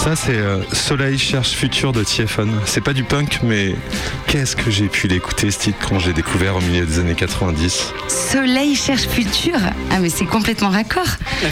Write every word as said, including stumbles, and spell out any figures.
ça, c'est euh, Soleil cherche futur de Tiéphone. C'est pas du punk, mais qu'est-ce que j'ai pu l'écouter, ce titre, quand j'ai découvert au milieu des années quatre-vingt-dix. Soleil cherche futur. Ah, mais c'est complètement raccord.